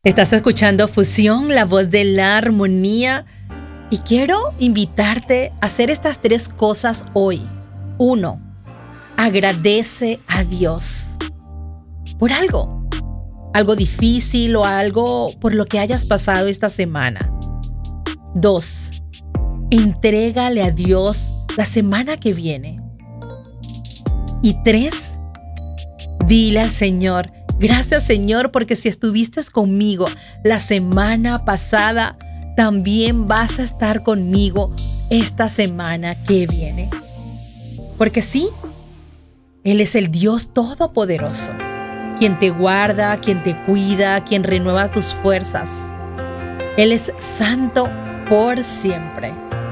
Estás escuchando Fusión, la voz de la armonía, y quiero invitarte a hacer estas 3 cosas hoy. 1. Agradece a Dios por algo difícil o algo por lo que hayas pasado esta semana. 2. Entrégale a Dios la semana que viene. Y 3. Dile al Señor: gracias, Señor, porque si estuviste conmigo la semana pasada, también vas a estar conmigo esta semana que viene. Porque sí, Él es el Dios Todopoderoso, quien te guarda, quien te cuida, quien renueva tus fuerzas. Él es santo por siempre.